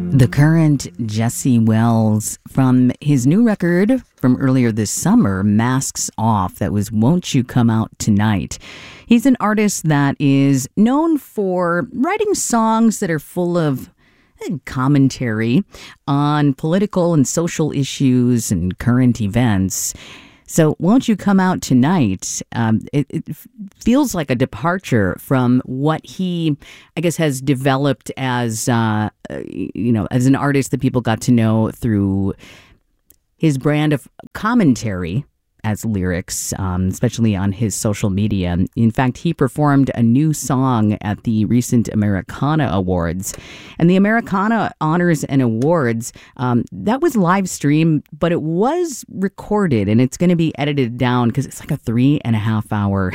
The Current, Jesse Wells, from his new record from earlier this summer, Masks Off, that was Won't You Come Out Tonight. He's an artist that is known for writing songs that are full of commentary on political and social issues and current events. So Won't You Come Out Tonight, it feels like a departure from what he, I guess, has developed as, as an artist that people got to know through his brand of commentary as lyrics, especially on his social media. In fact, he performed a new song at the recent Americana Awards. And the Americana Honors and Awards, that was live stream, but it was recorded, and it's going to be edited down because it's like a 3.5 hour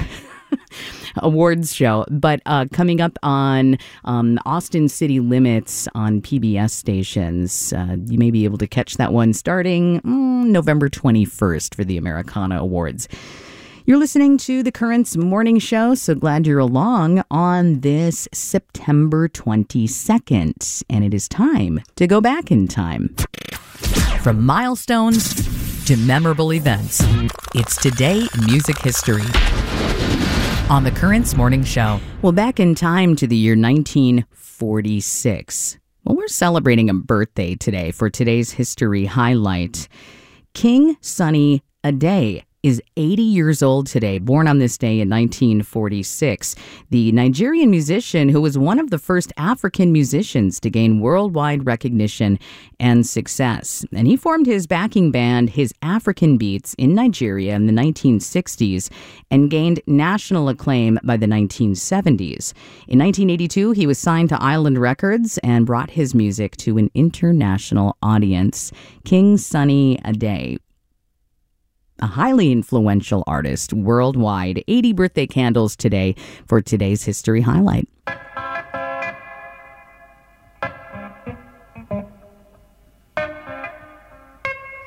awards show. But coming up on Austin City Limits on PBS stations, you may be able to catch that one starting November 21st for the Americana Awards. You're listening to The Current's Morning Show, so glad you're along on this September 22nd. And it is time to go back in time. From milestones to memorable events, it's Today in Music History on The Current's Morning Show. Well, back in time to the year 1946. Well, we're celebrating a birthday today for today's history highlight. King Sunny Ade is 80 years old today, born on this day in 1946. The Nigerian musician who was one of the first African musicians to gain worldwide recognition and success. And he formed his backing band, His African Beats, in Nigeria in the 1960s and gained national acclaim by the 1970s. In 1982, he was signed to Island Records and brought his music to an international audience. King Sunny Ade, a highly influential artist worldwide. 80 birthday candles today for today's history highlight.